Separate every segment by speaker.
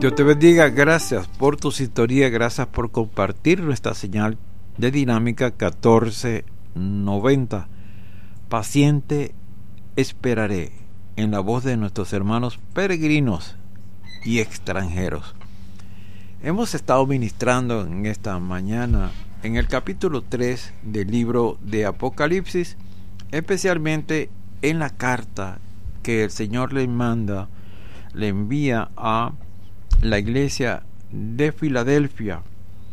Speaker 1: Dios te bendiga, gracias por tu sintonía, gracias por compartir nuestra señal de Dinámica 1490. Paciente esperaré, en la voz de nuestros hermanos peregrinos y extranjeros. Hemos estado ministrando en esta mañana en el capítulo 3 del libro de Apocalipsis, especialmente en la carta que el Señor le envía a la iglesia de Filadelfia.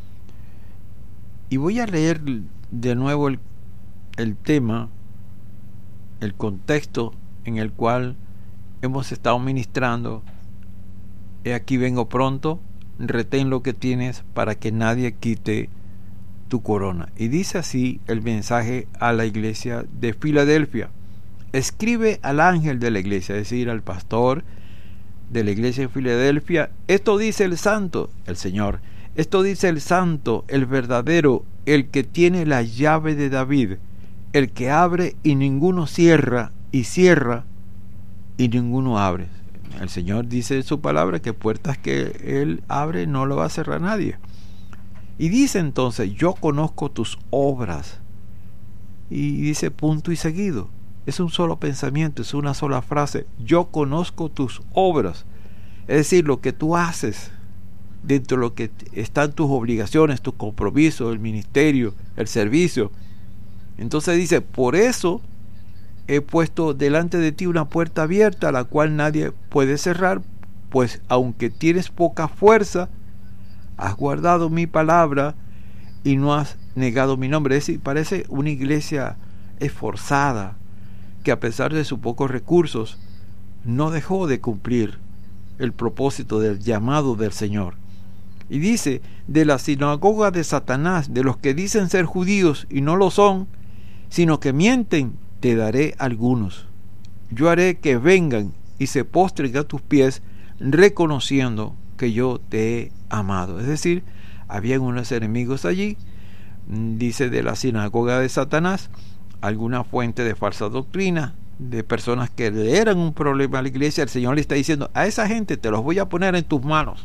Speaker 1: Y voy a leer de nuevo el tema, el contexto en el cual hemos estado ministrando. He aquí vengo pronto, retén lo que tienes para que nadie quite tu corona. Y dice así el mensaje a la iglesia de Filadelfia: escribe al ángel de la iglesia, es decir, al pastor de la iglesia de Filadelfia, esto dice el santo, el Señor, esto dice el santo, el verdadero, el que tiene la llave de David, el que abre y ninguno cierra, y cierra y ninguno abre. El Señor dice en su palabra que puertas que Él abre no lo va a cerrar nadie. Y dice entonces: yo conozco tus obras. Y dice punto y seguido. Es un solo pensamiento, es una sola frase. Yo conozco tus obras. Es decir, lo que tú haces dentro de lo que están tus obligaciones, tus compromisos, el ministerio, el servicio. Entonces dice: por eso he puesto delante de ti una puerta abierta, la cual nadie puede cerrar, pues aunque tienes poca fuerza, has guardado mi palabra y no has negado mi nombre. Es decir, parece una iglesia esforzada, que a pesar de sus pocos recursos no dejó de cumplir el propósito del llamado del Señor. Y dice: de la sinagoga de Satanás, de los que dicen ser judíos y no lo son, sino que mienten, te daré algunos. Yo haré que vengan y se postren a tus pies, reconociendo que yo te he amado. Es decir, habían unos enemigos allí. Dice: de la sinagoga de Satanás, alguna fuente de falsa doctrina, de personas que le eran un problema a la iglesia. El Señor le está diciendo: a esa gente te los voy a poner en tus manos.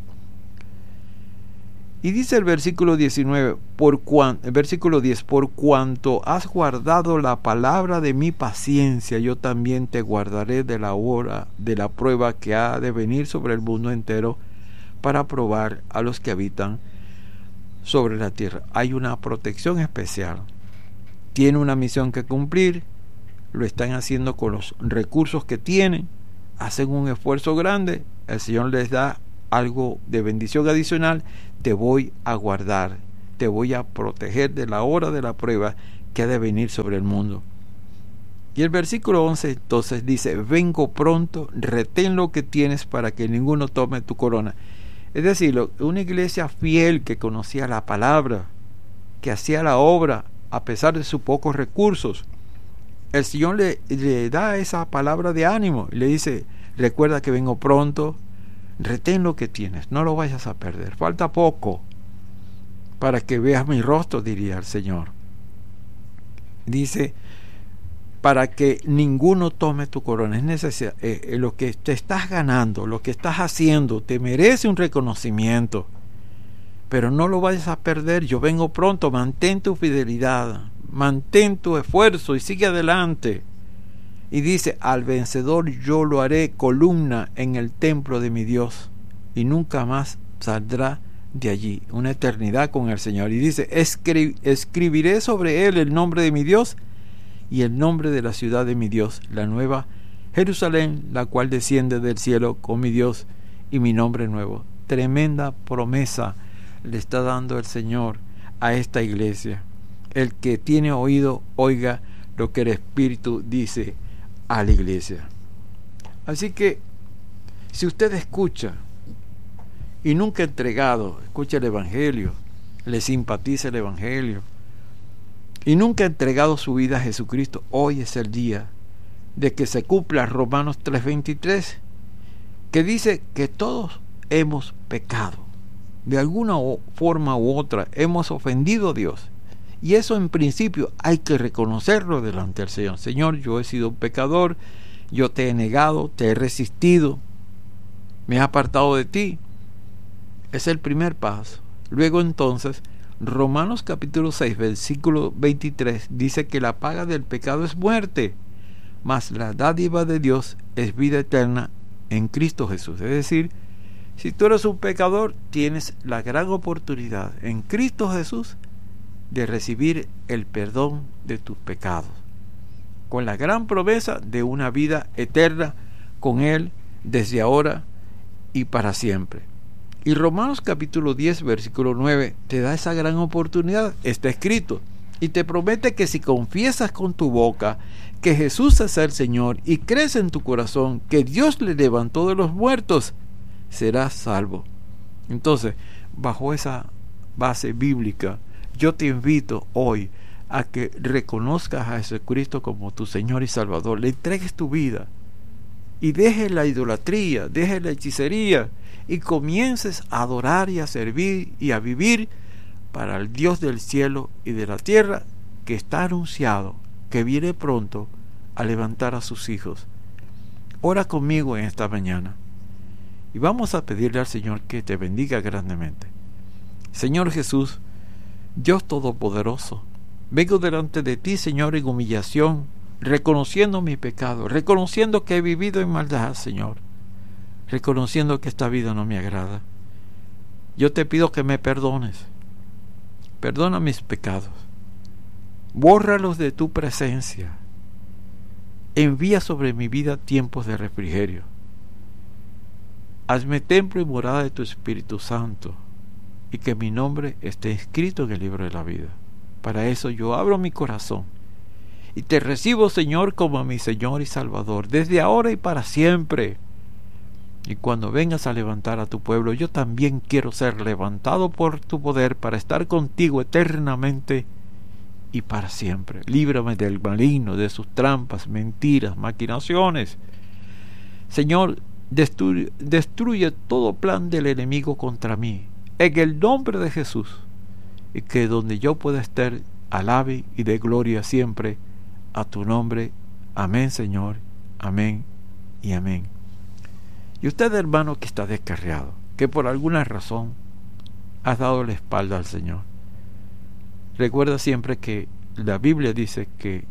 Speaker 1: Y dice el versículo 19, versículo 10, por cuanto has guardado la palabra de mi paciencia, yo también te guardaré de la hora de la prueba que ha de venir sobre el mundo entero, para probar a los que habitan sobre la tierra. Hay una protección especial. Tiene una misión que cumplir, lo están haciendo con los recursos que tienen, hacen un esfuerzo grande, el Señor les da algo de bendición adicional. Te voy a guardar, te voy a proteger de la hora de la prueba que ha de venir sobre el mundo. Y el versículo 11 entonces dice: vengo pronto, retén lo que tienes para que ninguno tome tu corona. Es decir, una iglesia fiel que conocía la palabra, que hacía la obra a pesar de sus pocos recursos. El Señor le da esa palabra de ánimo y le dice: recuerda que vengo pronto, retén lo que tienes, no lo vayas a perder, falta poco para que veas mi rostro, diría el Señor. Dice: para que ninguno tome tu corona. Es necesario, lo que te estás ganando, lo que estás haciendo, te merece un reconocimiento, pero no lo vayas a perder. Yo vengo pronto, mantén tu fidelidad, mantén tu esfuerzo y sigue adelante. Y dice: al vencedor yo lo haré columna en el templo de mi Dios, y nunca más saldrá de allí. Una eternidad con el Señor. Y dice: escribiré sobre él el nombre de mi Dios y el nombre de la ciudad de mi Dios, la nueva Jerusalén, la cual desciende del cielo con mi Dios y mi nombre nuevo. Tremenda promesa le está dando el Señor a esta iglesia. El que tiene oído, oiga lo que el Espíritu dice a la iglesia. Así que si usted escucha y nunca ha entregado, escucha el Evangelio, le simpatiza el Evangelio y nunca ha entregado su vida a Jesucristo, hoy es el día de que se cumpla Romanos 3:23, que dice que todos hemos pecado, de alguna forma u otra hemos ofendido a Dios. Y eso en principio hay que reconocerlo delante del Señor. Señor, yo he sido un pecador, yo te he negado, te he resistido, me he apartado de ti. Es el primer paso. Luego entonces, Romanos capítulo 6, versículo 23 dice que la paga del pecado es muerte, mas la dádiva de Dios es vida eterna en Cristo Jesús. Es decir, si tú eres un pecador, tienes la gran oportunidad en Cristo Jesús de recibir el perdón de tus pecados, con la gran promesa de una vida eterna con Él desde ahora y para siempre. Y Romanos capítulo 10, versículo 9 te da esa gran oportunidad. Está escrito: y te promete que si confiesas con tu boca que Jesús es el Señor y crees en tu corazón que Dios le levantó de los muertos, serás salvo. Entonces, bajo esa base bíblica, yo te invito hoy a que reconozcas a Jesucristo como tu Señor y Salvador, le entregues tu vida y dejes la idolatría, dejes la hechicería y comiences a adorar y a servir y a vivir para el Dios del cielo y de la tierra, que está anunciado, que viene pronto a levantar a sus hijos. Ora conmigo en esta mañana y vamos a pedirle al Señor que te bendiga grandemente. Señor Jesús, Dios Todopoderoso, vengo delante de ti, Señor, en humillación, reconociendo mi pecado, reconociendo que he vivido en maldad, Señor, reconociendo que esta vida no me agrada. Yo te pido que me perdones. Perdona mis pecados, bórralos de tu presencia, envía sobre mi vida tiempos de refrigerio, hazme templo y morada de tu Espíritu Santo, y que mi nombre esté escrito en el libro de la vida. Para eso yo abro mi corazón y te recibo, Señor, como mi Señor y Salvador, desde ahora y para siempre. Y cuando vengas a levantar a tu pueblo, yo también quiero ser levantado por tu poder para estar contigo eternamente y para siempre. Líbrame del maligno, de sus trampas, mentiras, maquinaciones. Señor, destruye todo plan del enemigo contra mí, en el nombre de Jesús, y que donde yo pueda estar, alabe y dé gloria siempre a tu nombre. Amén, Señor. Amén y amén. Y usted, hermano, que está descarriado, que por alguna razón has dado la espalda al Señor, recuerda siempre que la Biblia dice que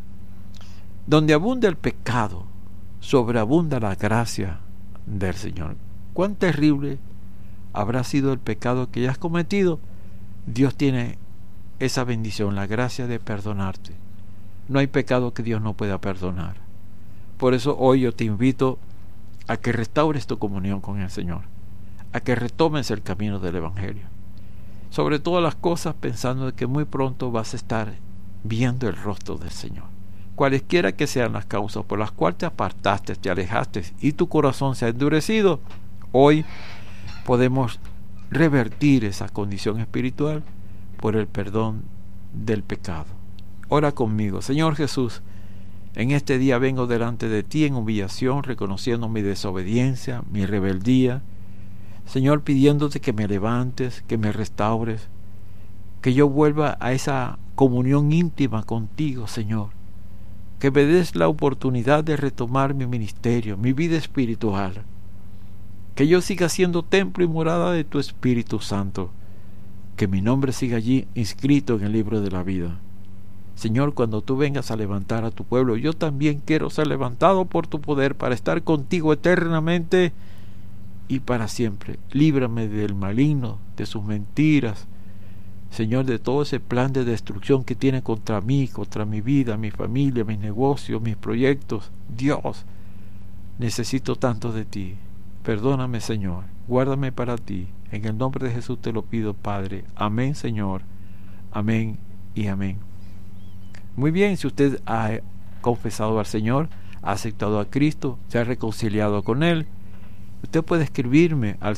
Speaker 1: donde abunda el pecado, sobreabunda la gracia del Señor. Cuán terrible habrá sido el pecado que ya has cometido. Dios tiene esa bendición, la gracia de perdonarte. No hay pecado que Dios no pueda perdonar. Por eso hoy yo te invito a que restaures tu comunión con el Señor, a que retomes el camino del Evangelio. Sobre todas las cosas, pensando que muy pronto vas a estar viendo el rostro del Señor. Cualesquiera que sean las causas por las cuales te apartaste, te alejaste y tu corazón se ha endurecido, hoy podemos revertir esa condición espiritual por el perdón del pecado. Ora conmigo. Señor Jesús, en este día vengo delante de ti en humillación, reconociendo mi desobediencia, mi rebeldía. Señor, pidiéndote que me levantes, que me restaures, que yo vuelva a esa comunión íntima contigo, Señor. Que me des la oportunidad de retomar mi ministerio, mi vida espiritual. Que yo siga siendo templo y morada de tu Espíritu Santo. Que mi nombre siga allí inscrito en el libro de la vida. Señor, cuando tú vengas a levantar a tu pueblo, yo también quiero ser levantado por tu poder para estar contigo eternamente y para siempre. Líbrame del maligno, de sus mentiras, Señor, de todo ese plan de destrucción que tiene contra mí, contra mi vida, mi familia, mis negocios, mis proyectos. Dios, necesito tanto de ti. Perdóname, Señor, guárdame para ti. En el nombre de Jesús te lo pido, Padre. Amén, Señor. Amén y amén. Muy bien, si usted ha confesado al Señor, ha aceptado a Cristo, se ha reconciliado con Él, usted puede escribirme al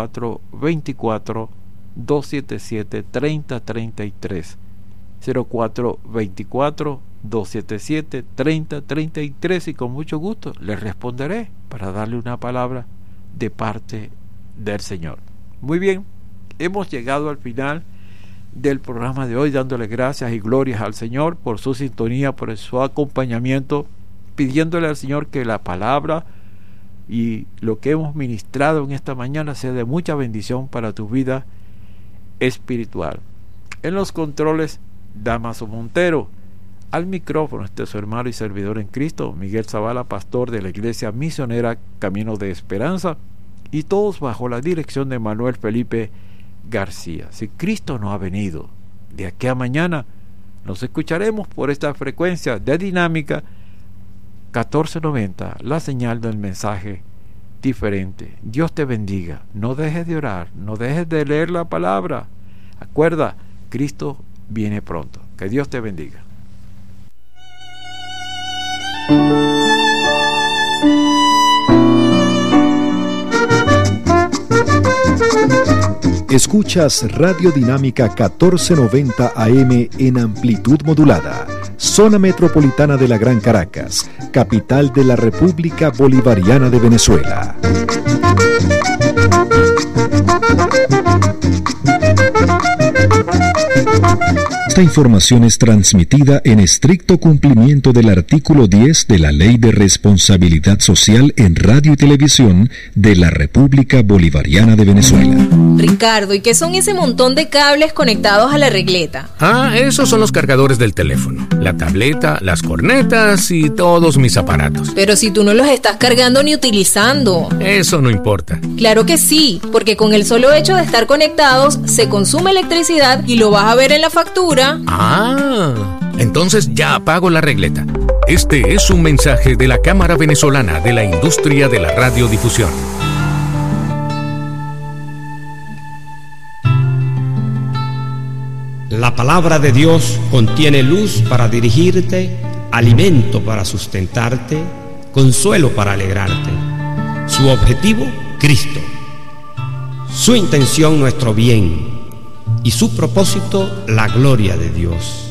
Speaker 1: 0424-277-3033. 0424-277-3033 y con mucho gusto le responderé para darle una palabra de parte del Señor. Muy bien, hemos llegado al final del programa de hoy, dándole gracias y glorias al Señor por su sintonía, por su acompañamiento, pidiéndole al Señor que la palabra y lo que hemos ministrado en esta mañana sea de mucha bendición para tu vida espiritual. En los controles, Damaso Montero. Al micrófono este su hermano y servidor en Cristo, Miguel Zavala, pastor de la Iglesia Misionera Camino de Esperanza, y todos bajo la dirección de Manuel Felipe García. Si Cristo no ha venido, de aquí a mañana nos escucharemos por esta frecuencia de Dinámica 1490, la señal del mensaje diferente. Dios te bendiga. No dejes de orar, no dejes de leer la palabra. Acuerda, Cristo viene pronto. Que Dios te bendiga.
Speaker 2: Escuchas Radio Dinámica 1490 AM en amplitud modulada, zona metropolitana de la Gran Caracas, capital de la República Bolivariana de Venezuela. Esta información es transmitida en estricto cumplimiento del artículo 10 de la Ley de Responsabilidad Social en Radio y Televisión de la República Bolivariana de Venezuela.
Speaker 3: Ricardo, ¿y qué son ese montón de cables conectados a la regleta?
Speaker 4: Esos son los cargadores del teléfono, la tableta, las cornetas y todos mis aparatos.
Speaker 3: Pero si tú no los estás cargando ni utilizando.
Speaker 4: Eso no importa.
Speaker 3: Claro que sí, porque con el solo hecho de estar conectados se consume electricidad y lo vas a ver en la factura.
Speaker 4: Entonces ya apago la regleta. Este es un mensaje de la Cámara Venezolana de la Industria de la Radiodifusión.
Speaker 5: La palabra de Dios contiene luz para dirigirte, alimento para sustentarte, consuelo para alegrarte. Su objetivo, Cristo. Su intención, nuestro bien. Y su propósito, la gloria de Dios.